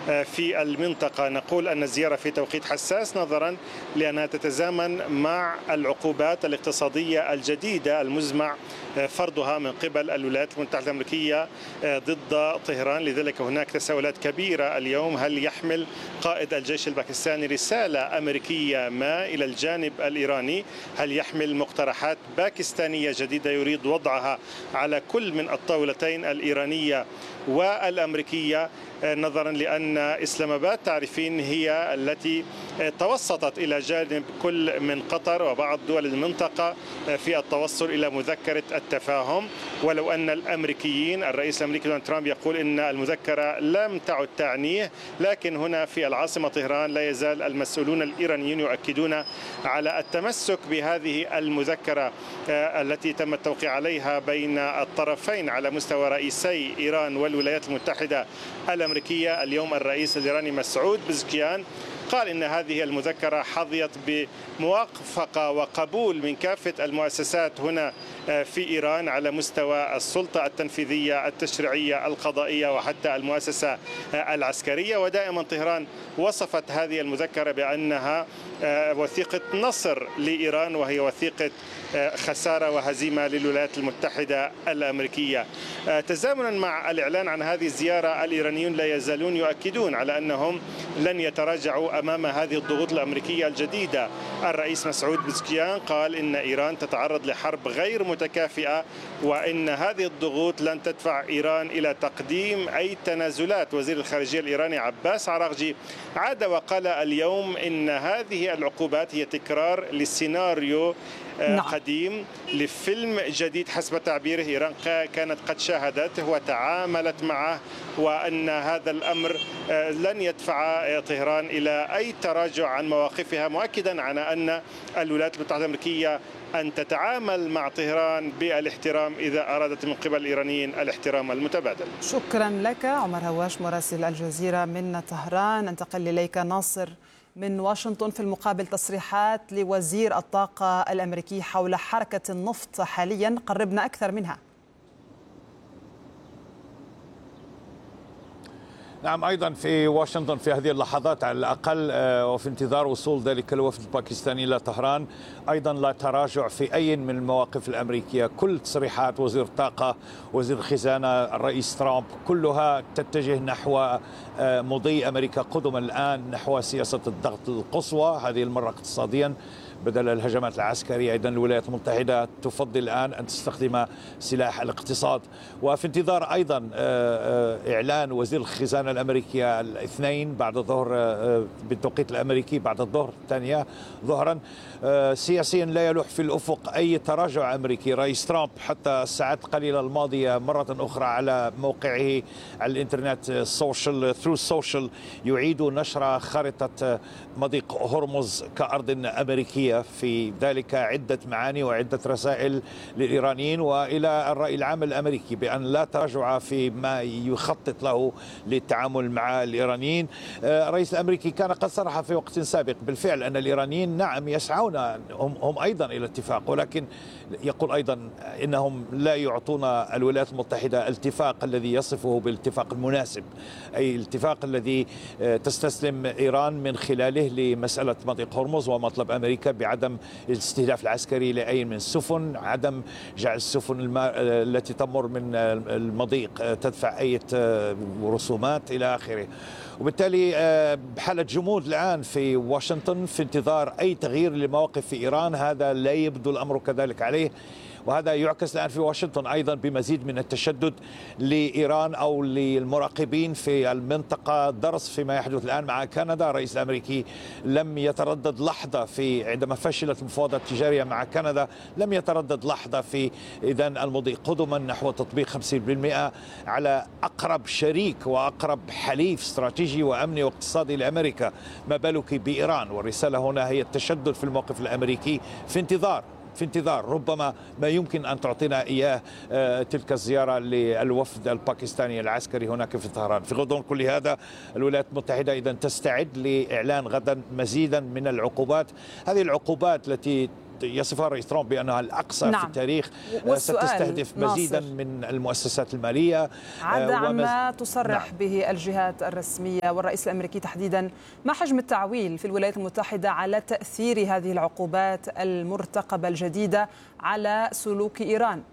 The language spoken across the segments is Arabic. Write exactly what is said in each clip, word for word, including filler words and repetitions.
في المنطقة. نقول أن الزيارة في توقيت حساس نظرا لأنها تتزامن مع العقوبات الاقتصادية الجديدة المزمع فرضها من قبل الولايات المتحدة الأمريكية ضد طهران. لذلك هناك تساؤلات كبيرة اليوم، هل يحمل قائد الجيش الباكستاني رسالة أمريكية ما إلى الجانب الإيراني؟ هل يحمل مقترحات باكستانية جديدة يريد وضعها على كل من الطاولتين الإيرانية والأمريكية، نظرا لأن إسلام آباد تعرفين هي التي توسطت إلى جانب كل من قطر وبعض دول المنطقة في التوصل إلى مذكرة التفاهم، ولو أن الأمريكيين الرئيس الأمريكي دونالد ترامب يقول إن المذكرة لم تعد تعنيه، لكن هنا في العاصمة طهران لا يزال المسؤولون الإيرانيين يؤكدون على التمسك بهذه المذكرة التي تم التوقيع عليها بين الطرفين على مستوى رئيسي إيران والولايات المتحدة الأمريكية. اليوم الرئيس الإيراني مسعود بزكيان قال إن هذه المذكرة حظيت بموافقة وقبول من كافة المؤسسات هنا في إيران على مستوى السلطة التنفيذية التشريعية القضائية وحتى المؤسسة العسكرية. ودائما طهران وصفت هذه المذكرة بأنها وثيقة نصر لإيران، وهي وثيقة خسارة وهزيمة للولايات المتحدة الأمريكية. تزامنا مع الإعلان عن هذه الزيارة، الإيرانيون لا يزالون يؤكدون على أنهم لن يتراجعوا أمام هذه الضغوط الأمريكية الجديدة. الرئيس مسعود بزكيان قال إن إيران تتعرض لحرب غير متكافئة وإن هذه الضغوط لن تدفع إيران إلى تقديم أي تنازلات. وزير الخارجية الإيراني عباس عراغجي عاد وقال اليوم إن هذه العقوبات هي تكرار للسيناريو نعم. قديم لفيلم جديد حسب تعبيره. إيران كانت قد شاهدته وتعاملت معه، وأن هذا الأمر لن يدفع طهران إلى أي تراجع عن مواقفها، مؤكدا على أن الولايات المتحدة الأمريكية أن تتعامل مع طهران بالاحترام إذا أرادت من قبل الإيرانيين الاحترام المتبادل. شكرا لك عمر هواش مراسل الجزيرة من طهران. انتقل إليك ناصر من واشنطن. في المقابل تصريحات لوزير الطاقة الأمريكي حول حركة النفط حاليا، قربنا أكثر منها. نعم، أيضا في واشنطن في هذه اللحظات على الأقل وفي انتظار وصول ذلك الوفد الباكستاني إلى طهران، أيضا لا تراجع في أي من المواقف الأمريكية. كل تصريحات وزير الطاقة، وزير الخزانة، الرئيس ترامب، كلها تتجه نحو مضي أمريكا قدما الآن نحو سياسة الضغط القصوى، هذه المرة اقتصاديا بدل الهجمات العسكرية. أيضا الولايات المتحدة تفضل الآن أن تستخدم سلاح الاقتصاد. وفي انتظار أيضا إعلان وزير الخزانة الأمريكية الاثنين بعد الظهر بالتوقيت الأمريكي، بعد الظهر الثانية ظهرا، سياسيا لا يلوح في الأفق أي تراجع أمريكي. رئيس ترامب حتى الساعات القليلة الماضية مرة أخرى على موقعه على الإنترنت السوشيال ثرو السوشيال يعيد نشر خارطة مضيق هرمز كأرض أمريكية، في ذلك عدة معاني وعدة رسائل للإيرانيين وإلى الرأي العام الأمريكي بأن لا تراجع في ما يخطط له للتعامل مع الإيرانيين. الرئيس الأمريكي كان قد صرح في وقت سابق بالفعل أن الإيرانيين نعم يسعون هم, هم أيضا إلى اتفاق، ولكن يقول أيضا إنهم لا يعطون الولايات المتحدة الاتفاق الذي يصفه بالاتفاق المناسب، أي الاتفاق الذي تستسلم إيران من خلاله لمسألة مضيق هرمز ومطلب أمريكا بعدم الاستهداف العسكري لأي من السفن، عدم جعل السفن التي تمر من المضيق تدفع أي رسومات إلى آخره. وبالتالي بحالة جمود الآن في واشنطن في انتظار أي تغيير لمواقف في إيران. هذا لا يبدو الأمر كذلك عليه، وهذا يعكس الآن في واشنطن أيضا بمزيد من التشدد لإيران أو للمراقبين في المنطقة. درس فيما يحدث الآن مع كندا. الرئيس الأمريكي لم يتردد لحظة في عندما فشلت المفاوضات التجارية مع كندا، لم يتردد لحظة في إذن المضي قدما نحو تطبيق خمسين بالمئة على أقرب شريك وأقرب حليف استراتيجي وأمني واقتصادي لأمريكا، ما بالك بإيران. والرسالة هنا هي التشدد في الموقف الأمريكي في انتظار في انتظار ربما ما يمكن أن تعطينا إياه تلك الزيارة للوفد الباكستاني العسكري هناك في طهران. في غضون كل هذا الولايات المتحدة إذن تستعد لإعلان غدا مزيدا من العقوبات. هذه العقوبات التي يصفها الرئيس ترامب بأنها الأقصى نعم. في التاريخ. ستستهدف مزيدا ناصر. من المؤسسات المالية عدا عما تصرح نعم. به الجهات الرسمية والرئيس الأمريكي تحديدا. ما حجم التعويل في الولايات المتحدة على تأثير هذه العقوبات المرتقبة الجديدة على سلوك إيران؟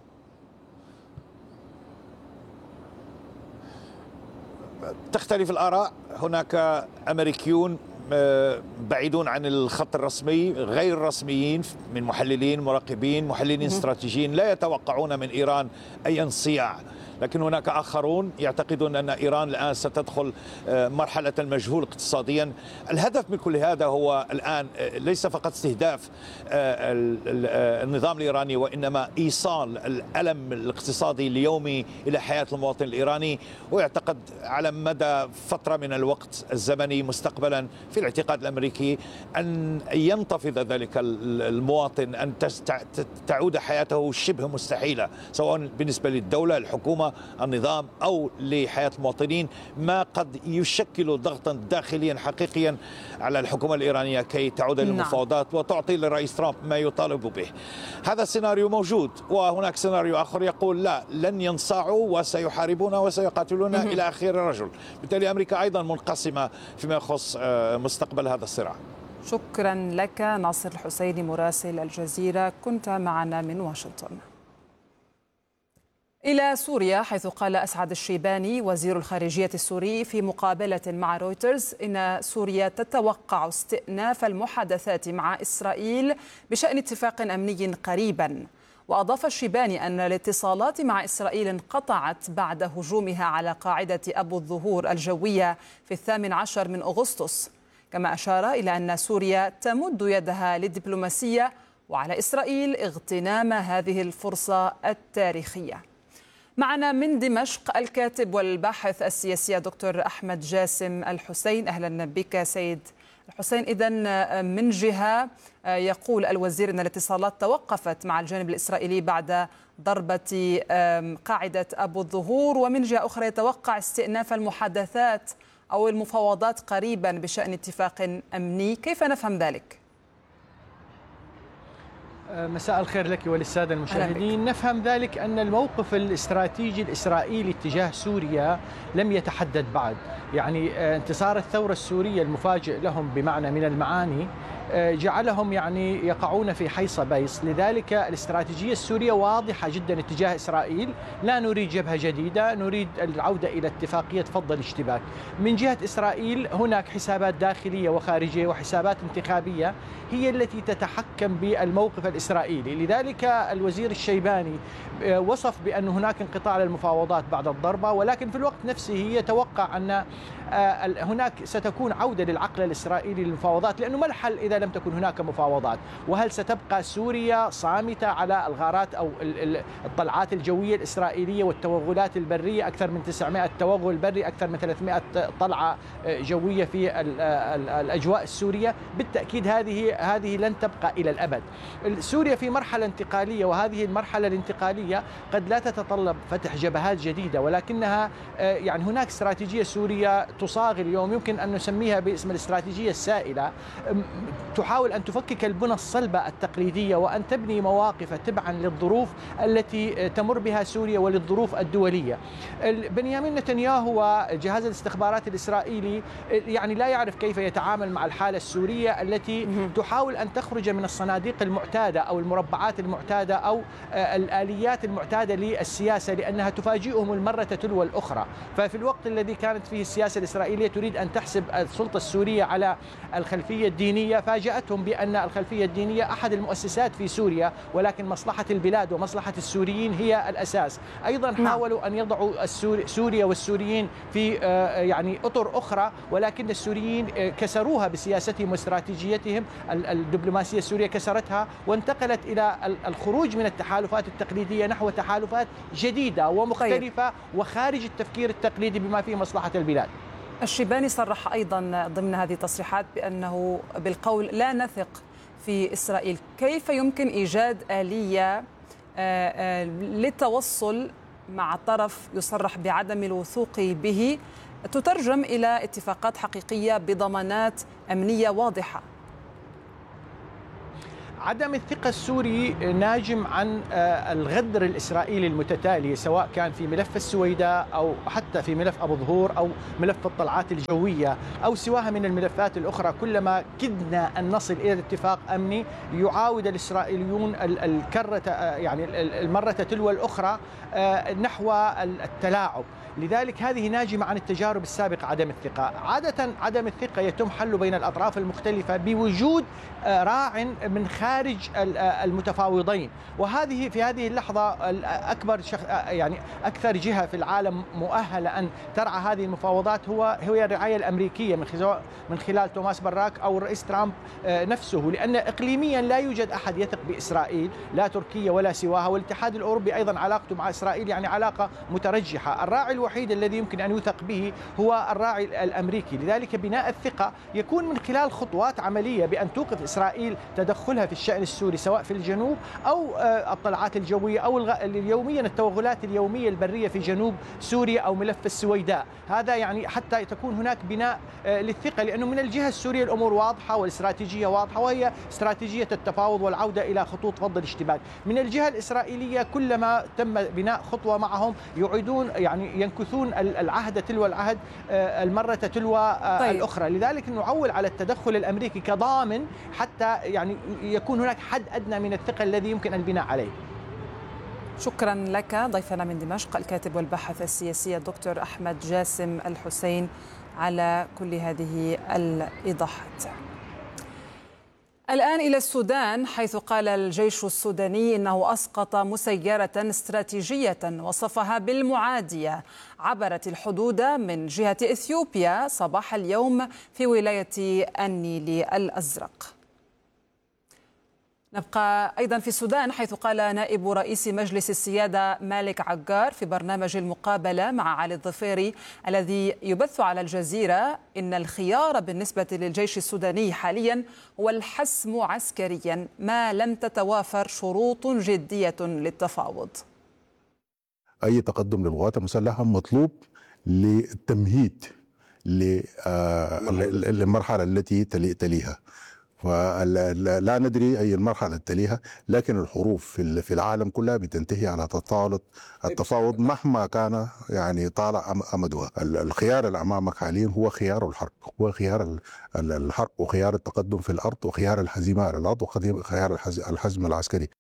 تختلف الآراء. هناك أمريكيون بعيدون عن الخط الرسمي غير رسميين من محللين مراقبين محللين استراتيجيين لا يتوقعون من إيران أي انصياع، لكن هناك آخرون يعتقدون أن إيران الآن ستدخل مرحلة المجهول اقتصاديا. الهدف من كل هذا هو الآن ليس فقط استهداف النظام الإيراني، وإنما إيصال الألم الاقتصادي اليومي إلى حياة المواطن الإيراني. ويعتقد على مدى فترة من الوقت الزمني مستقبلا في الاعتقاد الأمريكي أن ينتفض ذلك المواطن، أن تعود حياته شبه مستحيلة، سواء بالنسبة للدولة الحكومة النظام أو لحياة المواطنين، ما قد يشكل ضغطا داخليا حقيقيا على الحكومة الإيرانية كي تعود للمفاوضات وتعطي للرئيس ترامب ما يطالب به. هذا السيناريو موجود، وهناك سيناريو آخر يقول لا، لن ينصاعوا وسيحاربون وسيقاتلون إلى آخر رجل. بالتالي أمريكا أيضا منقسمة فيما يخص مستقبل هذا الصراع. شكرا لك ناصر الحسيني مراسل الجزيرة، كنت معنا من واشنطن. إلى سوريا، حيث قال أسعد الشيباني وزير الخارجية السوري في مقابلة مع رويترز إن سوريا تتوقع استئناف المحادثات مع إسرائيل بشأن اتفاق أمني قريبا. وأضاف الشيباني أن الاتصالات مع إسرائيل انقطعت بعد هجومها على قاعدة أبو الظهور الجوية في الثامن عشر من أغسطس، كما أشار إلى أن سوريا تمد يدها للدبلوماسية وعلى إسرائيل اغتنام هذه الفرصة التاريخية. معنا من دمشق الكاتب والباحث السياسي دكتور أحمد جاسم الحسين. أهلا بك سيد الحسين. إذن من جهة يقول الوزير أن الاتصالات توقفت مع الجانب الإسرائيلي بعد ضربة قاعدة أبو الظهور، ومن جهة أخرى يتوقع استئناف المحادثات أو المفاوضات قريبا بشأن اتفاق أمني. كيف نفهم ذلك؟ مساء الخير لك وللسادة المشاهدين. نفهم ذلك أن الموقف الاستراتيجي الإسرائيلي تجاه سوريا لم يتحدد بعد. يعني انتصار الثورة السورية المفاجئ لهم بمعنى من المعاني جعلهم يعني يقعون في حيص بيص. لذلك الاستراتيجية السورية واضحة جدا اتجاه إسرائيل، لا نريد جبهة جديدة، نريد العودة إلى اتفاقية فض الاشتباك. من جهة إسرائيل هناك حسابات داخلية وخارجية وحسابات انتخابية هي التي تتحكم بالموقف الإسرائيلي. لذلك الوزير الشيباني وصف بأن هناك انقطاع للمفاوضات بعد الضربة، ولكن في الوقت نفسه يتوقع أن هناك ستكون عودة للعقل الإسرائيلي للمفاوضات، لأنه ما الحل إذا لم تكن هناك مفاوضات؟ وهل ستبقى سوريا صامتة على الغارات أو الطلعات الجوية الإسرائيلية والتوغلات البرية؟ أكثر من تسعمائة توغل بري، أكثر من ثلاثمائة طلعة جوية في الأجواء السورية. بالتأكيد هذه هذه لن تبقى إلى الأبد. سوريا في مرحلة انتقالية، وهذه المرحلة الانتقالية قد لا تتطلب فتح جبهات جديدة، ولكنها يعني هناك استراتيجية سورية تصاغ اليوم، يمكن أن نسميها باسم الاستراتيجية السائلة، تحاول أن تفكك البنى الصلبة التقليدية وأن تبني مواقف تبعا للظروف التي تمر بها سوريا وللظروف الدولية. بنيامين نتنياهو وجهاز الاستخبارات الإسرائيلي يعني لا يعرف كيف يتعامل مع الحالة السورية التي تحاول أن تخرج من الصناديق المعتادة أو المربعات المعتادة أو الآليات المعتادة للسياسة، لأنها تفاجئهم المرة تلو الأخرى. ففي الوقت الذي كانت فيه السياسة الإسرائيلية تريد أن تحسب السلطة السورية على الخلفية الدينية، فاجأتهم بأن الخلفية الدينية أحد المؤسسات في سوريا، ولكن مصلحة البلاد ومصلحة السوريين هي الأساس. أيضا حاولوا أن يضعوا سوريا والسوريين في يعني أطر أخرى، ولكن السوريين كسروها بسياستهم واستراتيجيتهم. الدبلوماسية السورية كسرتها وانتقلت إلى الخروج من التحالفات التقليدية نحو تحالفات جديدة ومختلفة وخارج التفكير التقليدي بما فيه مصلحة البلاد. الشيباني صرح أيضا ضمن هذه التصريحات بأنه بالقول لا نثق في إسرائيل. كيف يمكن إيجاد آلية للتوصل مع طرف يصرح بعدم الوثوق به تترجم إلى اتفاقات حقيقية بضمانات أمنية واضحة؟ عدم الثقة السوري ناجم عن الغدر الإسرائيلي المتتالي، سواء كان في ملف السويداء أو حتى في ملف أبو ظهور أو ملف الطلعات الجوية أو سواها من الملفات الأخرى. كلما كدنا أن نصل إلى اتفاق أمني يعاود الإسرائيليون الكرة يعني المرة تلو الأخرى نحو التلاعب. لذلك هذه ناجمة عن التجارب السابقة عدم الثقة. عادة عدم الثقة يتم حله بين الأطراف المختلفة بوجود راع من خارج المتفاوضين، وهذه في هذه اللحظة أكبر شخ... يعني أكثر جهة في العالم مؤهلة أن ترعى هذه المفاوضات هو هي الرعاية الأمريكية من خلال من خلال توماس براك أو الرئيس ترامب نفسه، لأن إقليميا لا يوجد أحد يثق بإسرائيل، لا تركيا ولا سواها، والاتحاد الأوروبي أيضا علاقته مع إسرائيل يعني علاقة مترجحة. الراعي الوحيد الذي يمكن أن يوثق به هو الراعي الأمريكي. لذلك بناء الثقة يكون من خلال خطوات عملية بأن توقف إسرائيل تدخلها في الشأن السوري سواء في الجنوب أو الطلعات الجوية أو اليوميا التوغلات اليومية البرية في جنوب سوريا أو ملف السويداء. هذا يعني حتى تكون هناك بناء للثقة، لأنه من الجهة السورية الأمور واضحة والاستراتيجية واضحة، وهي استراتيجية التفاوض والعودة إلى خطوط فض الاشتباك. من الجهة الإسرائيلية كلما تم بناء خطوة معهم يعيدون يعني ينكثون العهد تلو العهد المرة تلو طيب. الأخرى. لذلك نعول على التدخل الأمريكي كضامن حتى يعني يكون هناك حد أدنى من الثقة الذي يمكن البناء عليه. شكرا لك ضيفنا من دمشق الكاتب والباحث السياسي الدكتور أحمد جاسم الحسين على كل هذه الإيضاحات. الآن إلى السودان، حيث قال الجيش السوداني إنه أسقط مسيرة استراتيجية وصفها بالمعادية عبرت الحدود من جهة إثيوبيا صباح اليوم في ولاية النيل الأزرق. نبقى أيضا في السودان، حيث قال نائب رئيس مجلس السيادة مالك عقار في برنامج المقابلة مع علي الظفيري الذي يبث على الجزيرة إن الخيار بالنسبة للجيش السوداني حاليا هو الحسم عسكريا ما لم تتوافر شروط جدية للتفاوض. أي تقدم للقوات المسلحة مطلوب للتمهيد للمرحلة التي تليها، ولا ندري أي المرحلة تليها، لكن الحروب في العالم كلها بتنتهي على تطاولة التفاوض مهما كان يعني طالع أمدها. الخيار اللي أمامك حاليا هو خيار الحرب، هو خيار الحرب وخيار التقدم في الأرض وخيار الهزيمة على الأرض وخيار الحزم العسكري.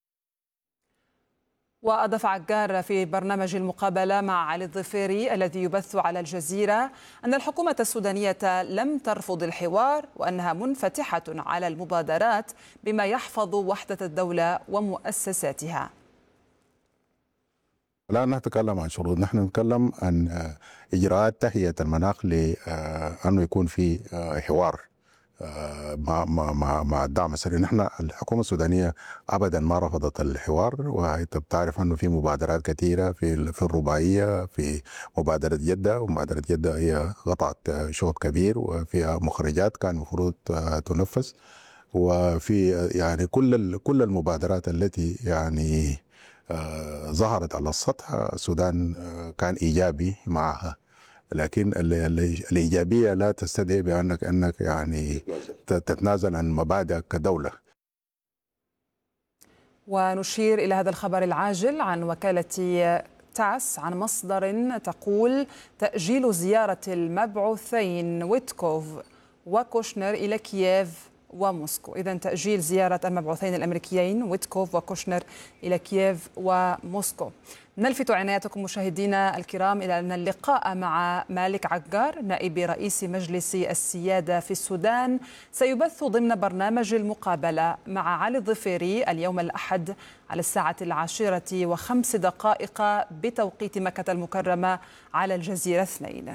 وأضاف عقار في برنامج المقابلة مع علي الظفيري الذي يبث على الجزيرة أن الحكومة السودانية لم ترفض الحوار وأنها منفتحة على المبادرات بما يحفظ وحدة الدولة ومؤسساتها. لا نتكلم عن شروط، نحن نتكلم عن إجراءات تهيئة المناخ لأنه يكون في حوار مع مع مع الدعم السري. نحن الحكومه السودانيه ابدا ما رفضت الحوار، وانت بتعرف انه في مبادرات كثيره في في الرباعيه، في مبادره جده، ومبادره جده هي قطعت شوط كبير وفيها مخرجات كان المفروض تنفذ، وفي يعني كل كل المبادرات التي يعني ظهرت على السطح السودان كان ايجابي معها، لكن الإيجابية لا تستدعي بأنك أنك يعني تتنازل عن مبادئك كدولة. ونشير إلى هذا الخبر العاجل عن وكالة تاس عن مصدر تقول تأجيل زيارة المبعوثين ويتكوف وكوشنر إلى كييف وموسكو. إذن تأجيل زيارة المبعوثين الأمريكيين ويتكوف وكوشنر إلى كييف وموسكو. نلفت عنايتكم مشاهدينا الكرام إلى أن اللقاء مع مالك عقار نائب رئيس مجلس السيادة في السودان سيبث ضمن برنامج المقابلة مع علي الظفيري اليوم الأحد على الساعة العاشرة وخمس دقائق بتوقيت مكة المكرمة على الجزيرة اثنين.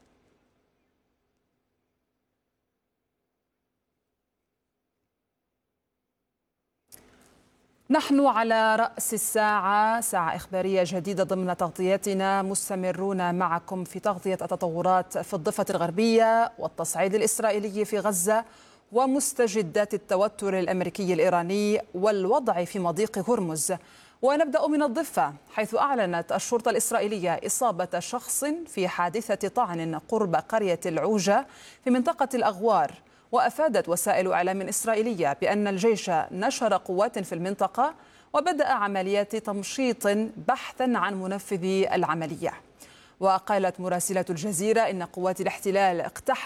نحن على رأس الساعة، ساعة إخبارية جديدة ضمن تغطياتنا، مستمرون معكم في تغطية التطورات في الضفة الغربية والتصعيد الإسرائيلي في غزة ومستجدات التوتر الأمريكي الإيراني والوضع في مضيق هرمز. ونبدأ من الضفة، حيث أعلنت الشرطة الإسرائيلية إصابة شخص في حادثة طعن قرب قرية العوجة في منطقة الأغوار، وأفادت وسائل إعلام إسرائيلية بأن الجيش نشر قوات في المنطقة وبدأ عمليات تمشيط بحثا عن منفذي العملية. وقالت مراسلة الجزيرة إن قوات الاحتلال اقتحمت